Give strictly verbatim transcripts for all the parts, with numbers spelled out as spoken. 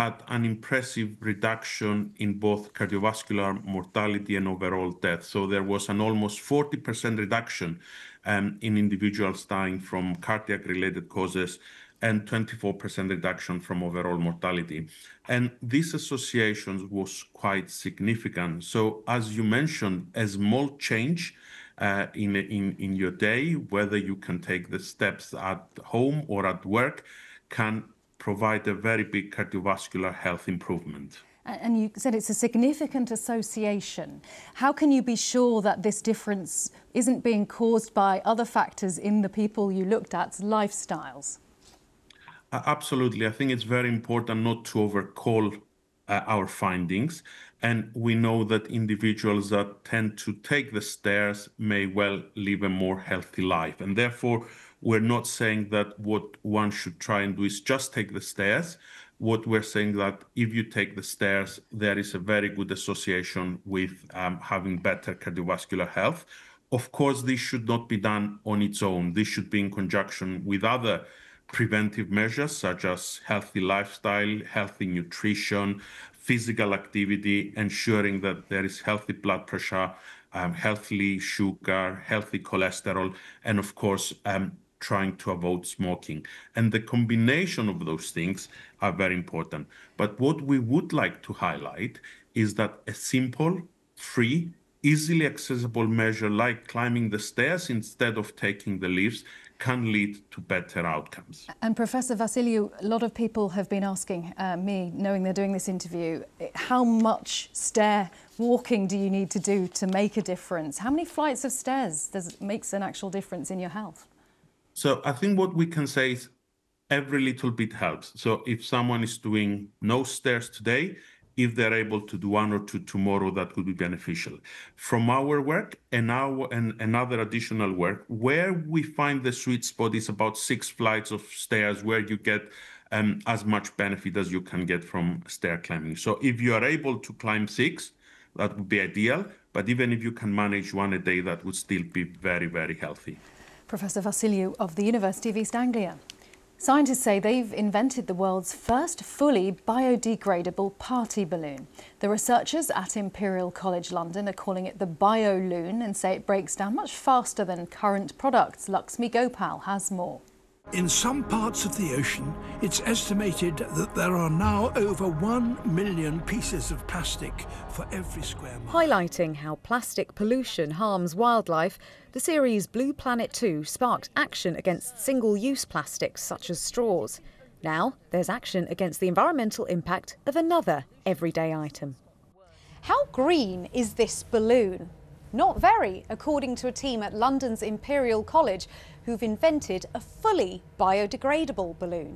had an impressive reduction in both cardiovascular mortality and overall death. So there was an almost forty percent reduction um, in individuals dying from cardiac-related causes and twenty-four percent reduction from overall mortality. And this association was quite significant. So as you mentioned, a small change uh, in, in, in your day, whether you can take the steps at home or at work, can provide a very big cardiovascular health improvement. And you said it's a significant association. How can you be sure that this difference isn't being caused by other factors in the people you looked at's lifestyles? Uh, absolutely. I think it's very important not to overcall uh, our findings. And we know that individuals that tend to take the stairs may well live a more healthy life. And therefore, we're not saying that what one should try and do is just take the stairs. What we're saying that if you take the stairs, there is a very good association with um, having better cardiovascular health. Of course, this should not be done on its own. This should be in conjunction with other preventive measures such as healthy lifestyle, healthy nutrition, physical activity, ensuring that there is healthy blood pressure, um, healthy sugar, healthy cholesterol, and of course, um, trying to avoid smoking. And the combination of those things are very important. But what we would like to highlight is that a simple, free, easily accessible measure like climbing the stairs instead of taking the lifts can lead to better outcomes. And Professor Vassiliou, a lot of people have been asking uh, me, knowing they're doing this interview, how much stair walking do you need to do to make a difference? How many flights of stairs does makes an actual difference in your health? So I think what we can say is every little bit helps. So if someone is doing no stairs today, if they're able to do one or two tomorrow, that could be beneficial. From our work and our and another additional work, where we find the sweet spot is about six flights of stairs, where you get um, as much benefit as you can get from stair climbing. So if you are able to climb six, that would be ideal. But even if you can manage one a day, that would still be very, very healthy. Professor Vassiliou of the University of East Anglia. Scientists say they've invented the world's first fully biodegradable party balloon. The researchers at Imperial College London are calling it the BioLoon and say it breaks down much faster than current products. Laxmi Gopal has more. In some parts of the ocean, it's estimated that there are now over one million pieces of plastic for every square mile. Highlighting how plastic pollution harms wildlife, the series Blue Planet two sparked action against single-use plastics such as straws. Now there's action against the environmental impact of another everyday item. How green is this balloon? Not very, according to a team at London's Imperial College who've invented a fully biodegradable balloon.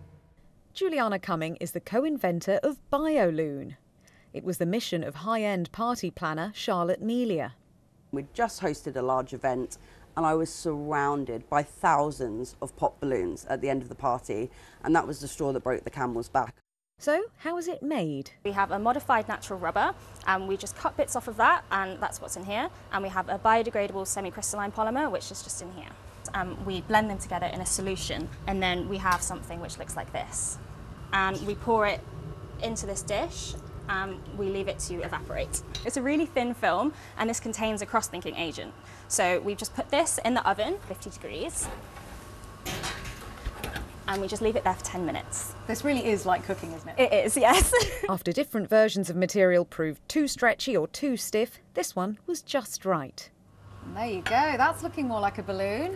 Juliana Cumming is the co-inventor of BioLoon. It was the mission of high-end party planner Charlotte Melia. We just hosted a large event and I was surrounded by thousands of pop balloons at the end of the party, and that was the straw that broke the camel's back. So, how is it made? We have a modified natural rubber, and we just cut bits off of that, and that's what's in here. And we have a biodegradable semi-crystalline polymer, which is just in here. Um, we blend them together in a solution, and then we have something which looks like this. And we pour it into this dish, and we leave it to evaporate. It's a really thin film, and this contains a cross-linking agent. So we just put this in the oven, fifty degrees. And we just leave it there for ten minutes. This really is like cooking, isn't it? It is, yes. After different versions of material proved too stretchy or too stiff, this one was just right. And there you go, that's looking more like a balloon.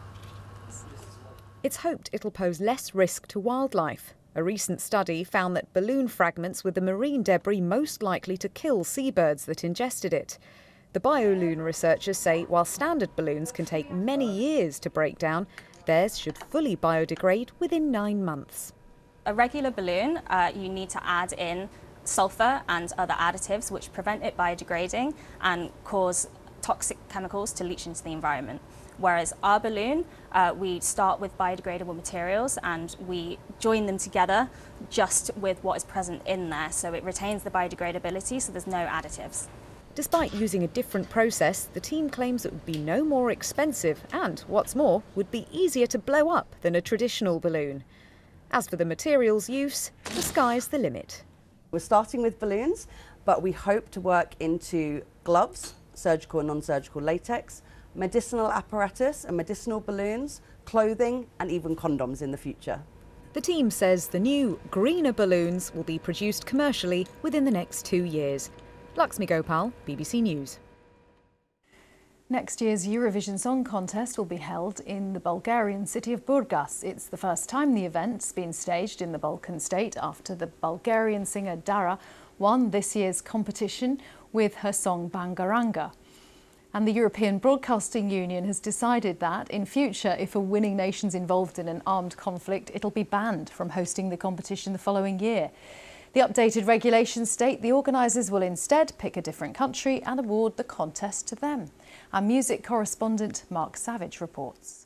It's hoped it'll pose less risk to wildlife. A recent study found that balloon fragments were the marine debris most likely to kill seabirds that ingested it. The BioLoon researchers say while standard balloons can take many years to break down, theirs should fully biodegrade within nine months. A regular balloon, uh, you need to add in sulfur and other additives which prevent it biodegrading and cause toxic chemicals to leach into the environment. Whereas our balloon, uh, we start with biodegradable materials and we join them together just with what is present in there, so it retains the biodegradability, so there's no additives. Despite using a different process, the team claims it would be no more expensive and, what's more, would be easier to blow up than a traditional balloon. As for the materials use, the sky's the limit. We're starting with balloons, but we hope to work into gloves, surgical and non-surgical latex, medicinal apparatus and medicinal balloons, clothing and even condoms in the future. The team says the new, greener balloons will be produced commercially within the next two years. Lakshmi Gopal, B B C News. Next year's Eurovision Song Contest will be held in the Bulgarian city of Burgas. It's the first time the event's been staged in the Balkan state after the Bulgarian singer Dara won this year's competition with her song Bangaranga. And the European Broadcasting Union has decided that, in future, if a winning nation's involved in an armed conflict, it'll be banned from hosting the competition the following year. The updated regulations state the organisers will instead pick a different country and award the contest to them. Our music correspondent Mark Savage reports.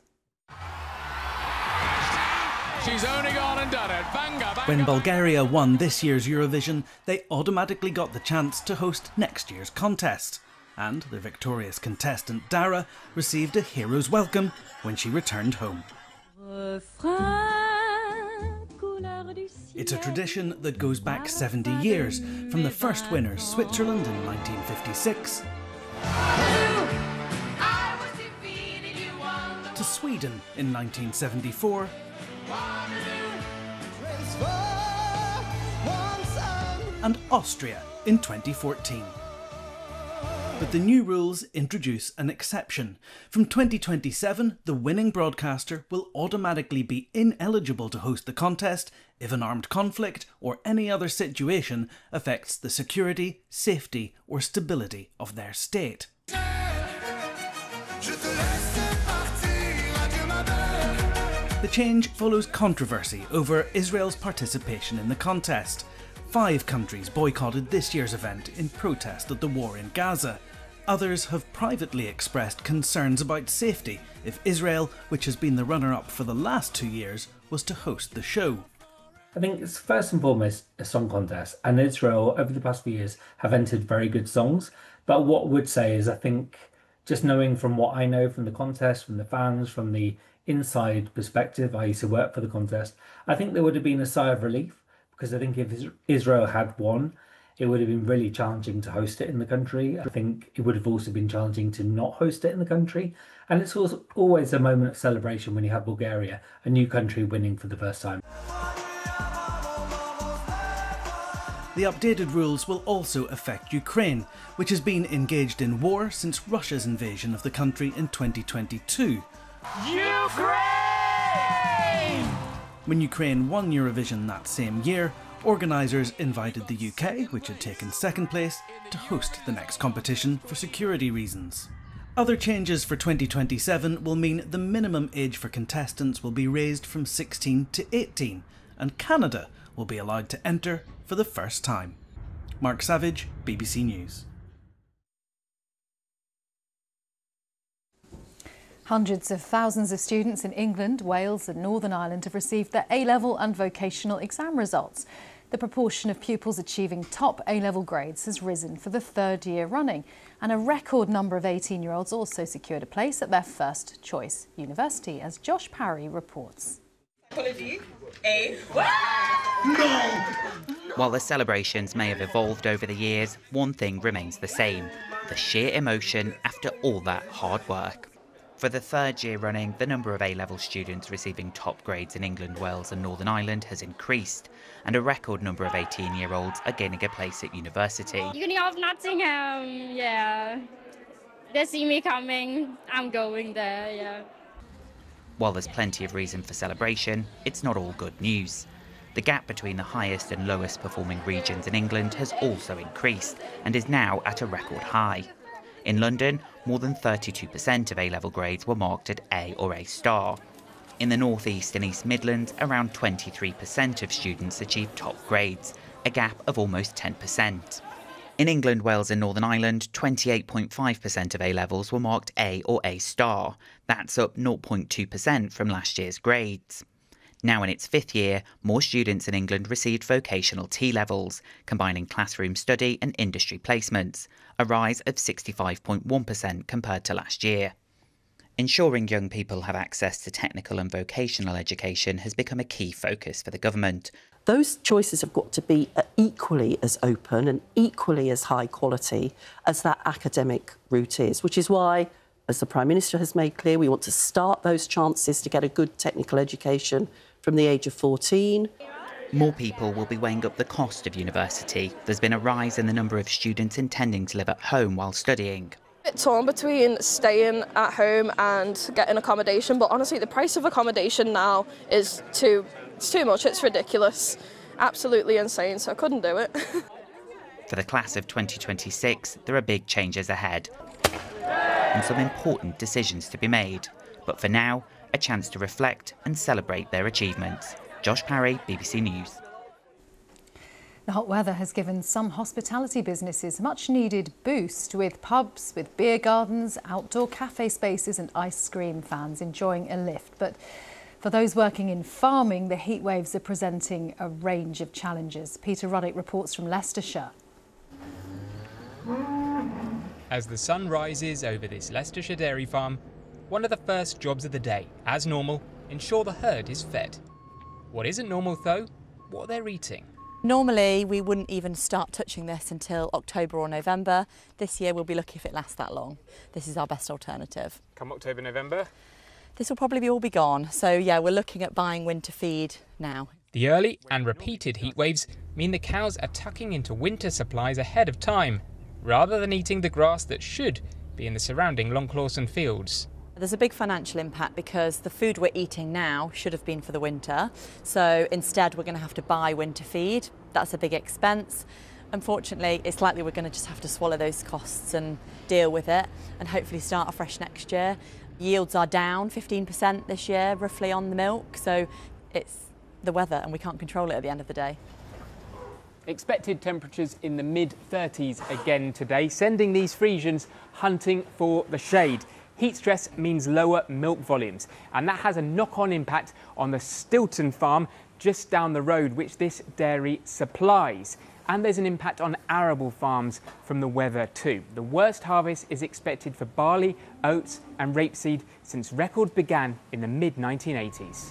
She's only gone and done it. Banga, banga, when Bulgaria won this year's Eurovision, they automatically got the chance to host next year's contest. And the victorious contestant Dara received a hero's welcome when she returned home. It's a tradition that goes back seventy years, from the first winners, Switzerland in nineteen fifty-six, to Sweden in nineteen seventy-four, and Austria in twenty fourteen. But the new rules introduce an exception. From twenty twenty-seven, the winning broadcaster will automatically be ineligible to host the contest if an armed conflict or any other situation affects the security, safety or stability of their state. The change follows controversy over Israel's participation in the contest. Five countries boycotted this year's event in protest at the war in Gaza. Others have privately expressed concerns about safety if Israel, which has been the runner-up for the last two years, was to host the show. I think it's first and foremost a song contest, and Israel over the past few years have entered very good songs. But what I would say is I think, just knowing from what I know from the contest, from the fans, from the inside perspective, I used to work for the contest, I think there would have been a sigh of relief. Because I think if Israel had won, it would have been really challenging to host it in the country. I think it would have also been challenging to not host it in the country. And it's also always a moment of celebration when you have Bulgaria, a new country, winning for the first time. The updated rules will also affect Ukraine, which has been engaged in war since Russia's invasion of the country in twenty twenty-two. Ukraine! When Ukraine won Eurovision that same year, organisers invited the U K, which had taken second place, to host the next competition for security reasons. Other changes for twenty twenty-seven will mean the minimum age for contestants will be raised from sixteen to eighteen, and Canada will be allowed to enter for the first time. Mark Savage, B B C News. Hundreds of thousands of students in England, Wales and Northern Ireland have received their A-level and vocational exam results. The proportion of pupils achieving top A-level grades has risen for the third year running, and a record number of eighteen-year-olds also secured a place at their first choice university, as Josh Parry reports. Apology. A. No! While the celebrations may have evolved over the years, one thing remains the same: the sheer emotion after all that hard work. For the third year running, the number of A-level students receiving top grades in England, Wales and Northern Ireland has increased, and a record number of eighteen-year-olds are gaining a place at university. Uni of Nottingham, yeah. They see me coming, I'm going there, yeah. While there's plenty of reason for celebration, it's not all good news. The gap between the highest and lowest performing regions in England has also increased and is now at a record high. In London, more than thirty-two percent of A-level grades were marked at A or A star. In the North East and East Midlands, around twenty-three percent of students achieved top grades, a gap of almost ten percent. In England, Wales and Northern Ireland, twenty-eight point five percent of A-levels were marked A or A star. That's up zero point two percent from last year's grades. Now in its fifth year, more students in England received vocational T-levels, combining classroom study and industry placements, a rise of sixty-five point one percent compared to last year. Ensuring young people have access to technical and vocational education has become a key focus for the government. Those choices have got to be equally as open and equally as high quality as that academic route is, which is why, as the Prime Minister has made clear, we want to start those chances to get a good technical education from the age of fourteen. More people will be weighing up the cost of university. There's been a rise in the number of students intending to live at home while studying. It's torn between staying at home and getting accommodation, but honestly the price of accommodation now is too it's too much. It's ridiculous, absolutely insane, so I couldn't do it. For the class of twenty twenty-six, there are big changes ahead and some important decisions to be made, but for now, a chance to reflect and celebrate their achievements. Josh Parry, B B C News. The hot weather has given some hospitality businesses a much-needed boost, with pubs, with beer gardens, outdoor cafe spaces and ice cream fans enjoying a lift. But for those working in farming, the heat waves are presenting a range of challenges. Peter Ruddock reports from Leicestershire. As the sun rises over this Leicestershire dairy farm, one of the first jobs of the day, as normal, ensure the herd is fed. What isn't normal though, what they're eating. Normally we wouldn't even start touching this until October or November. This year we'll be lucky if it lasts that long. This is our best alternative. Come October, November? This will probably be all be gone. So yeah, we're looking at buying winter feed now. The early and repeated heat waves mean the cows are tucking into winter supplies ahead of time, rather than eating the grass that should be in the surrounding Long Clawson fields. There's a big financial impact because the food we're eating now should have been for the winter. So instead we're going to have to buy winter feed. That's a big expense. Unfortunately, it's likely we're going to just have to swallow those costs and deal with it and hopefully start afresh next year. Yields are down fifteen percent this year, roughly, on the milk. So it's the weather and we can't control it at the end of the day. Expected temperatures in the mid thirties again today, sending these Frisians hunting for the shade. Heat stress means lower milk volumes, and that has a knock-on impact on the Stilton farm just down the road, which this dairy supplies. And there's an impact on arable farms from the weather too. The worst harvest is expected for barley, oats and rapeseed since records began in the mid nineteen eighties.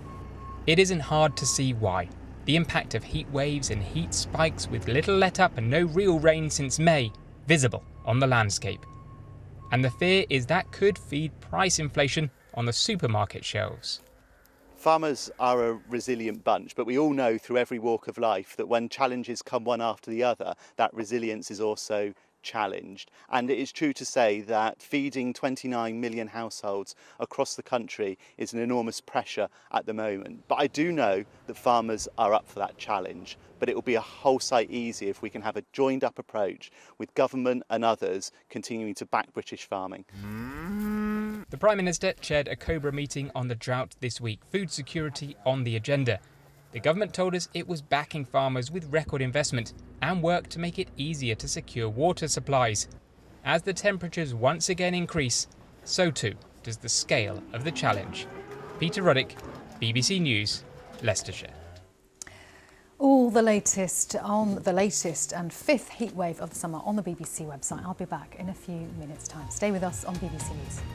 It isn't hard to see why. The impact of heat waves and heat spikes with little let-up and no real rain since May, visible on the landscape. And the fear is that could feed price inflation on the supermarket shelves. Farmers are a resilient bunch, but we all know through every walk of life that when challenges come one after the other, that resilience is also challenged. And it is true to say that feeding twenty-nine million households across the country is an enormous pressure at the moment. But I do know that farmers are up for that challenge. But it will be a whole sight easier if we can have a joined up approach with government and others continuing to back British farming. The Prime Minister chaired a Cobra meeting on the drought this week, food security on the agenda. The government told us it was backing farmers with record investment and work to make it easier to secure water supplies. As the temperatures once again increase, so too does the scale of the challenge. Peter Ruddock, B B C News, Leicestershire. All the latest on the latest and fifth heatwave of the summer on the B B C website. I'll be back in a few minutes' time. Stay with us on B B C News.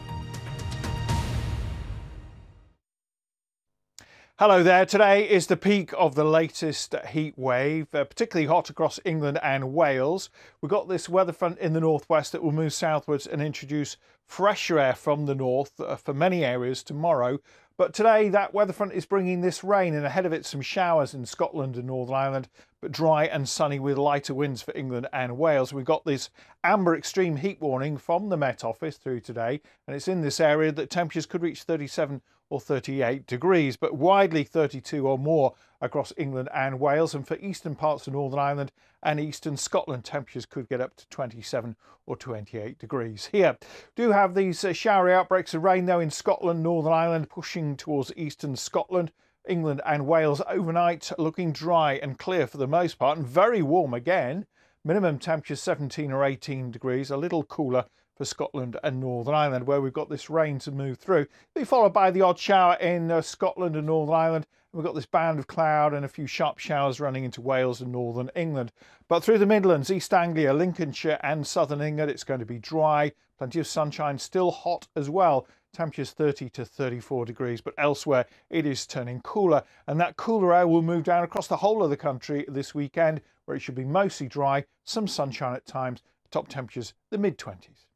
Hello there. Today is the peak of the latest heat wave, uh, particularly hot across England and Wales. We've got this weather front in the northwest that will move southwards and introduce fresher air from the north uh, for many areas tomorrow. But today that weather front is bringing this rain, and ahead of it some showers in Scotland and Northern Ireland, but dry and sunny with lighter winds for England and Wales. We've got this amber extreme heat warning from the Met Office through today, and it's in this area that temperatures could reach thirty-seven or thirty-eight degrees, but widely thirty-two or more across England and Wales. And for eastern parts of Northern Ireland and eastern Scotland, temperatures could get up to twenty-seven or twenty-eight degrees. Here, do have these uh, showery outbreaks of rain though in Scotland, Northern Ireland, pushing towards eastern Scotland. England and Wales overnight looking dry and clear for the most part, and very warm again. Minimum temperature seventeen or eighteen degrees, a little cooler for for Scotland and Northern Ireland, where we've got this rain to move through. It'll be followed by the odd shower in uh, Scotland and Northern Ireland. We've got this band of cloud and a few sharp showers running into Wales and northern England. But through the Midlands, East Anglia, Lincolnshire and southern England, it's going to be dry. Plenty of sunshine, still hot as well. Temperatures thirty to thirty-four degrees, but elsewhere it is turning cooler. And that cooler air will move down across the whole of the country this weekend, where it should be mostly dry, some sunshine at times, top temperatures the mid twenties.